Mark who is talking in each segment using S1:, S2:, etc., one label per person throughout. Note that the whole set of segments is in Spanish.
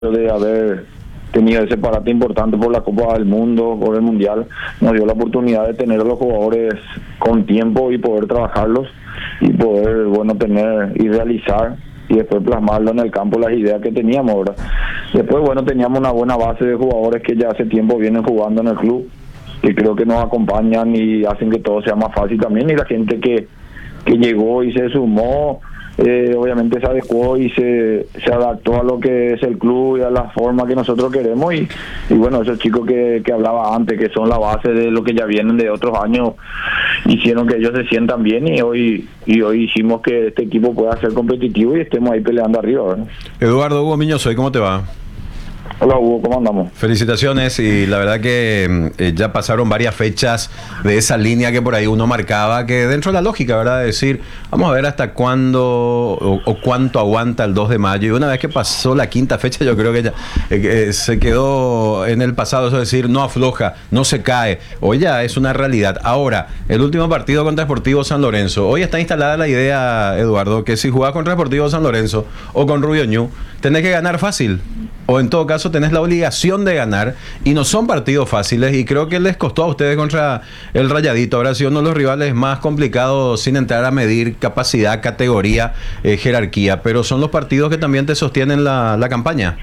S1: de haber tenido ese parate importante por la Copa del Mundo, por el Mundial, nos dio la oportunidad de tener a los jugadores con tiempo y poder trabajarlos y poder, bueno, tener y realizar y después plasmarlo en el campo las ideas que teníamos, ¿verdad? Después, bueno, teníamos una buena base de jugadores que ya hace tiempo vienen jugando en el club, que creo que nos acompañan y hacen que todo sea más fácil también, y la gente que llegó y se sumó, obviamente se adecuó y se adaptó a lo que es el club y a la forma que nosotros queremos, y bueno, esos chicos que hablaba antes, que son la base de lo que ya vienen de otros años, hicieron que ellos se sientan bien, y hoy hicimos que este equipo pueda ser competitivo y estemos ahí peleando arriba, ¿verdad?
S2: Eduardo, Hugo Miñoso, ¿cómo te va?
S1: Hola Hugo, ¿cómo andamos?
S2: Felicitaciones, y la verdad que ya pasaron varias fechas de esa línea que por ahí uno marcaba, que dentro de la lógica, ¿verdad? De decir, vamos a ver hasta cuándo o cuánto aguanta el 2 de mayo. Y una vez que pasó la quinta fecha, yo creo que ya se quedó en el pasado, eso de decir, no afloja, no se cae. Hoy ya es una realidad. Ahora, el último partido contra Sportivo San Lorenzo. Hoy está instalada la idea, Eduardo, que si jugás contra Sportivo San Lorenzo o con Rubio Ñu, tenés que ganar fácil. O en todo caso tenés la obligación de ganar, y no son partidos fáciles, y creo que les costó a ustedes contra el Rayadito. Habrá sido uno de los rivales más complicados sin entrar a medir capacidad, categoría, jerarquía, pero son los partidos que también te sostienen la campaña.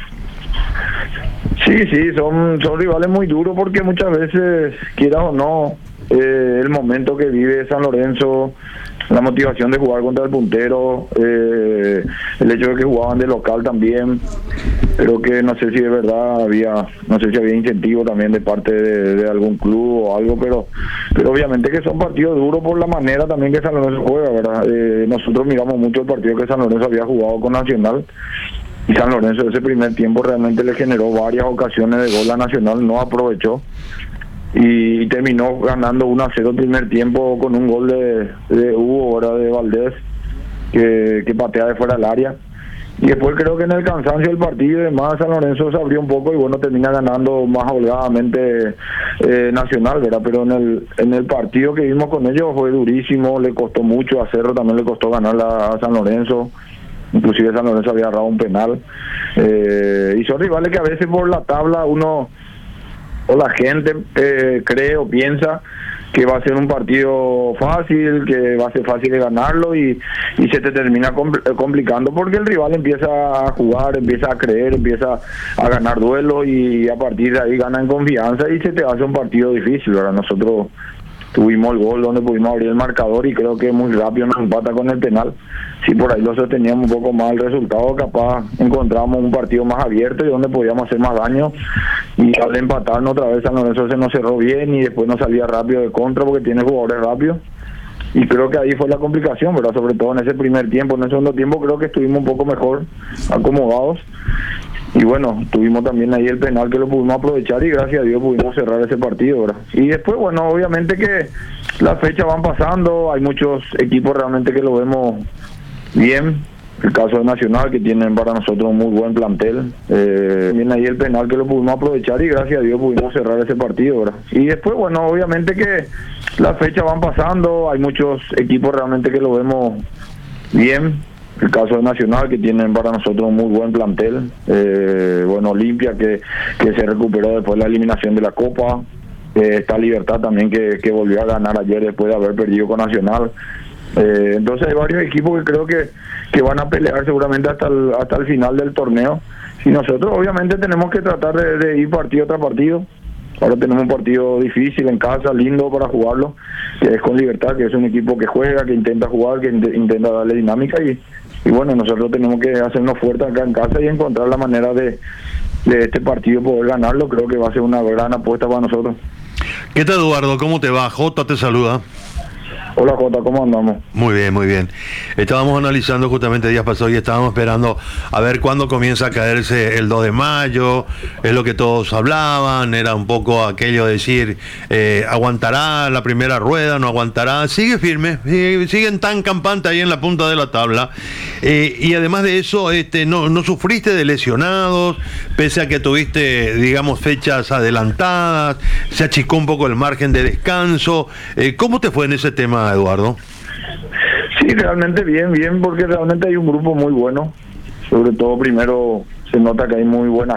S1: Sí, son rivales muy duros, porque muchas veces, quieras o no, el momento que vive San Lorenzo, la motivación de jugar contra el puntero, el hecho de que jugaban de local también, pero que no sé si de verdad no sé si había incentivo también de parte de algún club o algo, pero obviamente que son partidos duros por la manera también que San Lorenzo juega, ¿verdad? Nosotros miramos mucho el partido que San Lorenzo había jugado con Nacional, y San Lorenzo ese primer tiempo realmente le generó varias ocasiones de gol a Nacional, no aprovechó, y terminó ganando 1-0 el primer tiempo con un gol de Hugo, ahora de Valdés, que patea de fuera del área. Y después creo que en el cansancio del partido y demás, San Lorenzo se abrió un poco y bueno, termina ganando más holgadamente Nacional, ¿verdad? Pero en el partido que vimos con ellos fue durísimo, le costó mucho, a Cerro también le costó ganar a San Lorenzo, inclusive San Lorenzo había agarrado un penal, y son rivales que a veces por la tabla uno o la gente cree o piensa que va a ser un partido fácil, que va a ser fácil de ganarlo, y se te termina complicando, porque el rival empieza a jugar, empieza a creer, empieza a ganar duelos, y a partir de ahí gana en confianza y se te hace un partido difícil, ¿verdad? Nosotros tuvimos el gol donde pudimos abrir el marcador y creo que muy rápido nos empata con el penal. Si por ahí lo sosteníamos un poco más el resultado, capaz encontramos un partido más abierto y donde podíamos hacer más daño, y al empatarnos otra vez San Lorenzo se nos cerró bien y después nos salía rápido de contra porque tiene jugadores rápidos, y creo que ahí fue la complicación, ¿verdad? Sobre todo en ese primer tiempo. En el segundo tiempo creo que estuvimos un poco mejor acomodados, y bueno, tuvimos también ahí el penal que lo pudimos aprovechar y gracias a Dios pudimos cerrar ese partido, ¿verdad? Y después, bueno, obviamente que las fechas van pasando, hay muchos equipos realmente que lo vemos bien, el caso de Nacional, que tienen para nosotros un muy buen plantel, también ahí el penal que lo pudimos aprovechar y gracias a Dios pudimos cerrar ese partido, ¿verdad? Y después, bueno, obviamente que las fechas van pasando, hay muchos equipos realmente que lo vemos bien, el caso de Nacional, que tienen para nosotros un muy buen plantel, bueno, Olimpia que se recuperó después de la eliminación de la Copa, está Libertad también que volvió a ganar ayer después de haber perdido con Nacional. Entonces hay varios equipos que creo que van a pelear seguramente hasta el final del torneo, y nosotros obviamente tenemos que tratar de ir partido tras partido. Ahora tenemos un partido difícil en casa, lindo para jugarlo, que es con Libertad, que es un equipo que juega, que intenta jugar, que intenta darle dinámica, y bueno, nosotros tenemos que hacernos fuertes acá en casa y encontrar la manera de este partido poder ganarlo. Creo que va a ser una gran apuesta para nosotros.
S3: ¿Qué tal, Eduardo? ¿Cómo te va? Jota te saluda.
S1: Hola Jota, ¿cómo andamos?
S3: Muy bien, muy bien. Estábamos analizando justamente días pasados y estábamos esperando a ver cuándo comienza a caerse el 2 de mayo, es lo que todos hablaban, era un poco aquello de decir, ¿aguantará la primera rueda? ¿No aguantará? Sigue firme, siguen tan campante ahí en la punta de la tabla, y además de eso, no sufriste de lesionados, pese a que tuviste, digamos, fechas adelantadas, se achicó un poco el margen de descanso. ¿Cómo te fue en ese tema, Eduardo?
S1: Sí, realmente bien, porque realmente hay un grupo muy bueno, sobre todo primero se nota que hay muy buena